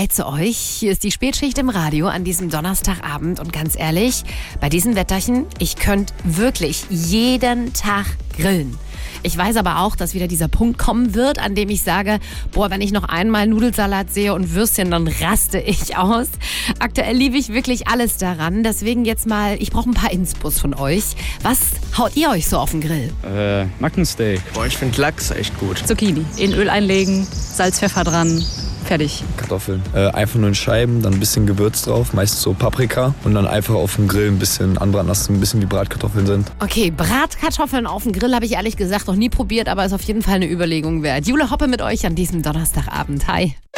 Hi zu euch. Hier ist die Spätschicht im Radio an diesem Donnerstagabend. Und ganz ehrlich, bei diesem Wetterchen, ich könnte wirklich jeden Tag grillen. Ich weiß aber auch, dass wieder dieser Punkt kommen wird, an dem ich sage, wenn ich noch einmal Nudelsalat sehe und Würstchen, dann raste ich aus. Aktuell liebe ich wirklich alles daran. Deswegen jetzt mal, ich brauche ein paar Inspos von euch. Was haut ihr euch so auf den Grill? Nackensteak. Ich finde Lachs echt gut. Zucchini. In Öl einlegen, Salz, Pfeffer dran, fertig. Kartoffeln. Einfach nur in Scheiben, dann ein bisschen Gewürz drauf, meistens so Paprika. Und dann einfach auf dem Grill ein bisschen anbraten lassen, ein bisschen wie Bratkartoffeln sind. Okay, Bratkartoffeln auf dem Grill habe ich ehrlich gesagt noch nie probiert, aber ist auf jeden Fall eine Überlegung wert. Jule Hoppe mit euch an diesem Donnerstagabend. Hi.